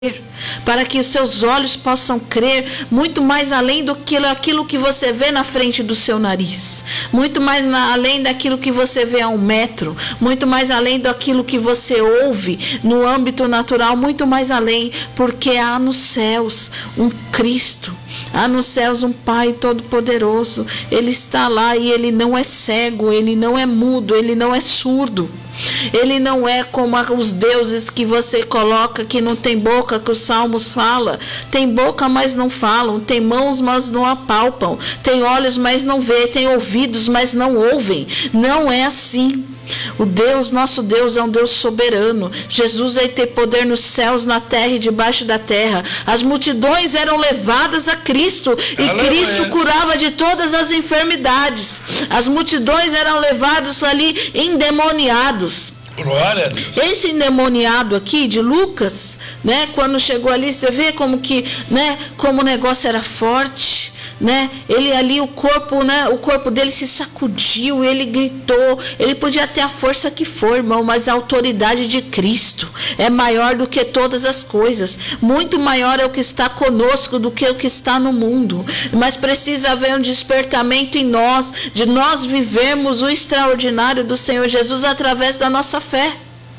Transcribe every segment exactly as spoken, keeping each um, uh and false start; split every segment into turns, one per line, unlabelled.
para que os seus olhos possam crer muito mais além do que aquilo que você vê na frente do seu nariz, muito mais na, além daquilo que você vê a um metro, muito mais além daquilo que você ouve no âmbito natural, muito mais além, porque há nos céus um Cristo, há nos céus um Pai Todo-Poderoso. Ele está lá e Ele não é cego, Ele não é mudo, Ele não é surdo. Ele não é como os deuses que você coloca que não tem boca, que os salmos falam. Tem boca, mas não falam. Tem mãos, mas não apalpam. Tem olhos, mas não vê. Tem ouvidos, mas não ouvem. Não é assim. O Deus, nosso Deus, é um Deus soberano. Jesus aí tem poder nos céus, na terra e debaixo da terra. As multidões eram levadas a Cristo e Aleluia. Cristo curava de todas as enfermidades. As multidões eram levados ali endemoniados.
Glória a Deus.
Esse endemoniado aqui de Lucas, né, quando chegou ali, você vê como que, né, como o negócio era forte. Né? Ele ali, o corpo, né? O corpo dele se sacudiu, ele gritou. Ele podia ter a força que for, irmão, mas a autoridade de Cristo é maior do que todas as coisas. Muito maior é o que está conosco do que o que está no mundo. Mas precisa haver um despertamento em nós, de nós vivermos o extraordinário do Senhor Jesus através da nossa fé.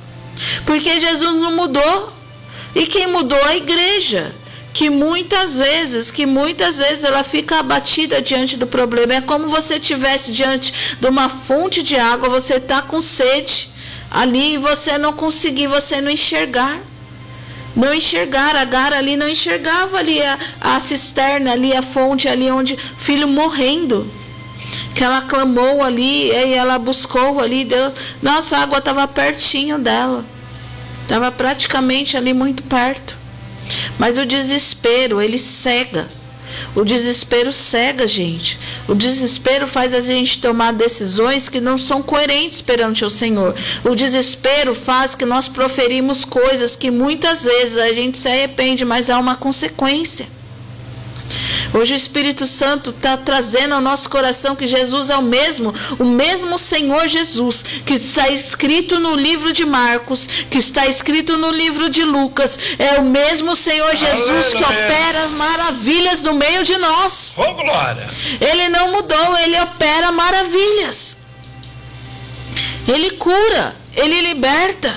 Porque Jesus não mudou. E quem mudou? A igreja. Que muitas vezes, que muitas vezes ela fica abatida diante do problema. É como você estivesse diante de uma fonte de água, você está com sede ali e você não conseguir, você não enxergar. Não enxergar, Agar ali não enxergava ali a, a cisterna, ali a fonte, ali onde o filho morrendo. Que ela clamou ali e ela buscou ali, Deus, nossa, a água estava pertinho dela. Estava praticamente ali muito perto. Mas o desespero, ele cega. O desespero cega, gente. O desespero faz a gente tomar decisões que não são coerentes perante o Senhor. O desespero faz que nós proferimos coisas que muitas vezes a gente se arrepende, mas há uma consequência. Hoje o Espírito Santo está trazendo ao nosso coração que Jesus é o mesmo, o mesmo Senhor Jesus, que está escrito no livro de Marcos, que está escrito no livro de Lucas, é o mesmo Senhor Jesus Aleluia. Que opera maravilhas no meio de nós.
Oh, glória!
Ele não mudou, ele opera maravilhas. Ele cura, ele liberta.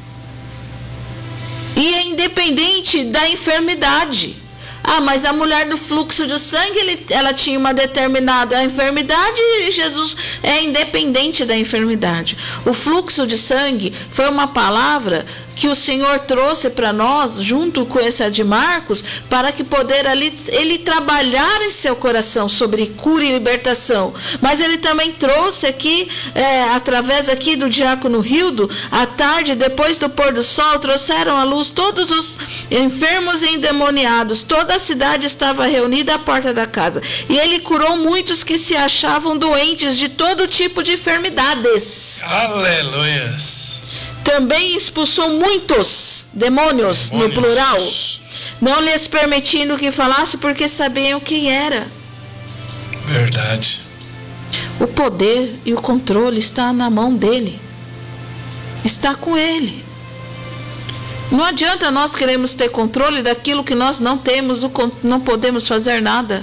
E é independente da enfermidade. Ah, mas a mulher do fluxo de sangue, ele, ela tinha uma determinada enfermidade e Jesus é independente da enfermidade. O fluxo de sangue foi uma palavra que o Senhor trouxe para nós, junto com essa de Marcos, para que poder ali, ele trabalhar em seu coração sobre cura e libertação. Mas ele também trouxe aqui, é, através aqui do diácono Hildo, à tarde, depois do pôr do sol, trouxeram à luz todos os enfermos e endemoniados. Toda a cidade estava reunida à porta da casa. E ele curou muitos que se achavam doentes de todo tipo de enfermidades.
Aleluias.
Também expulsou muitos demônios, demônios, no plural, não lhes permitindo que falasse, porque sabiam quem era.
Verdade.
O poder e o controle está na mão dele. Está com ele. Não adianta nós queremos ter controle daquilo que nós não temos, não podemos fazer nada.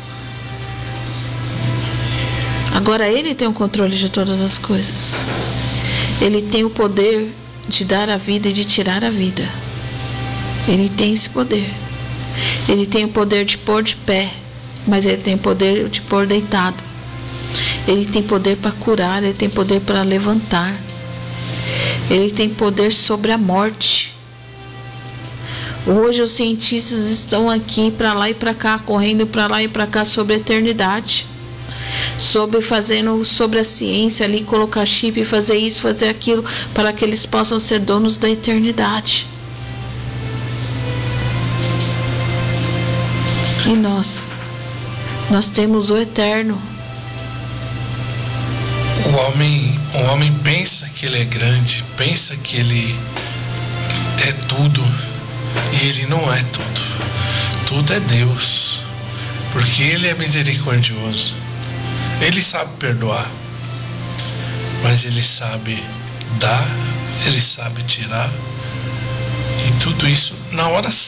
Agora ele tem o controle de todas as coisas. Ele tem o poder de dar a vida e de tirar a vida. Ele tem esse poder. Ele tem o poder de pôr de pé, mas ele tem o poder de pôr deitado. Ele tem poder para curar, ele tem poder para levantar. Ele tem poder sobre a morte. Hoje os cientistas estão aqui para lá e para cá, correndo para lá e para cá sobre a eternidade. Sobre fazendo sobre a ciência ali, colocar chip, fazer isso, fazer aquilo, para que eles possam ser donos da eternidade. E nós, nós temos o eterno.
O homem, o homem pensa que ele é grande, pensa que ele é tudo, e ele não é tudo. Tudo é Deus, porque ele é misericordioso. Ele sabe perdoar, mas ele sabe dar, ele sabe tirar, e tudo isso na hora